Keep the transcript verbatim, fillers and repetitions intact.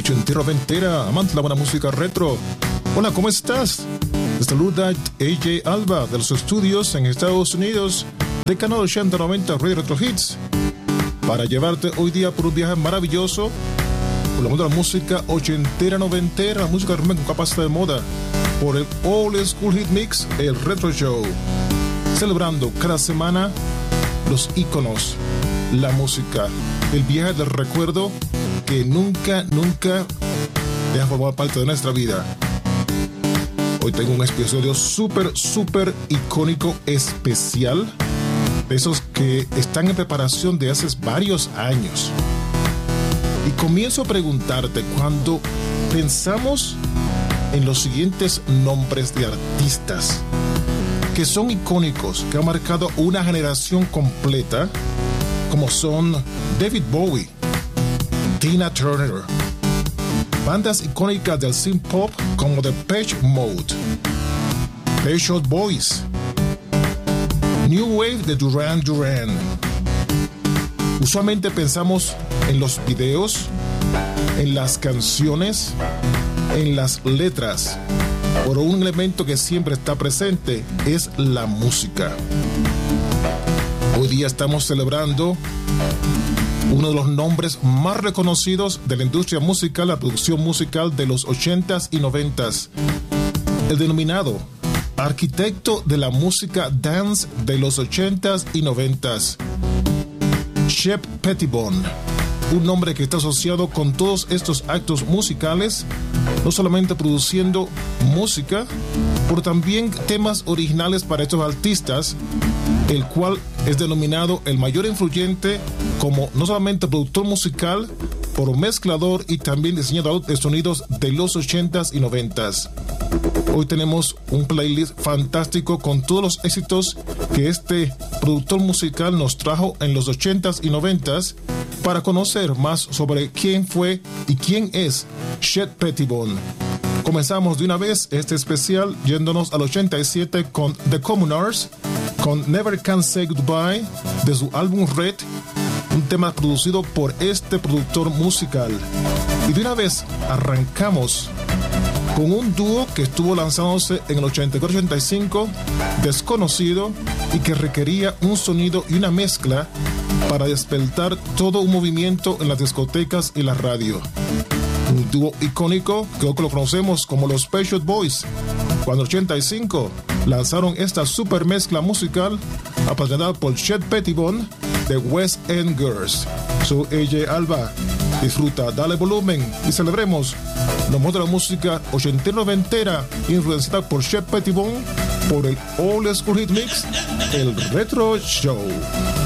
ochentera, noventera, amante de la buena música retro. Hola, ¿cómo estás? Te saluda A J Alba de los estudios en Estados Unidos de Canal ochenta noventa Radio Retro Hits para llevarte hoy día por un viaje maravilloso por el mundo de la música ochentera, noventera, música remake con capacidad de moda por el Old School Hit Mix, el Retro Show, celebrando cada semana los íconos, la música, el viaje del recuerdo que nunca, nunca deja formar parte de nuestra vida. Hoy tengo un episodio súper, súper icónico, especial, de esos que están en preparación de hace varios años. Y comienzo a preguntarte, cuando pensamos en los siguientes nombres de artistas que son icónicos, que han marcado una generación completa, como son David Bowie, Tina Turner, bandas icónicas del synth pop como Depeche Mode, Pet Shop Boys, New Wave de Duran Duran. Usualmente pensamos en los videos, en las canciones, en las letras, pero un elemento que siempre está presente es la música. Hoy día estamos celebrando uno de los nombres más reconocidos de la industria musical, la producción musical de los ochentas y noventas, el denominado arquitecto de la música dance de los ochentas y noventas, Shep Pettibone, un nombre que está asociado con todos estos actos musicales, no solamente produciendo música, pero también temas originales para estos artistas, el cual es denominado el mayor influyente como no solamente productor musical, pero mezclador y también diseñador de sonidos de los ochentas y noventas. Hoy tenemos un playlist fantástico con todos los éxitos que este productor musical nos trajo en los ochentas y noventas para conocer más sobre quién fue y quién es Shep Pettibone. Comenzamos de una vez este especial yéndonos al ochenta y siete con The Communards, con Never Can Say Goodbye de su álbum Red, un tema producido por este productor musical. Y de una vez arrancamos con un dúo que estuvo lanzándose en el ochenta y cuatro ochenta y cinco, desconocido, y que requería un sonido y una mezcla para despertar todo un movimiento en las discotecas y la radio. Un dúo icónico que hoy lo conocemos como los Pet Shop Boys, cuando en el ochenta y cinco lanzaron esta super mezcla musical apasionada por Shep Pettibone de West End Girls. Soy A J Alba. Disfruta, dale volumen y celebremos los modos de la música ochentera noventera influenciada por Shep Pettibone por el Old School Hit Mix, el Retro Show.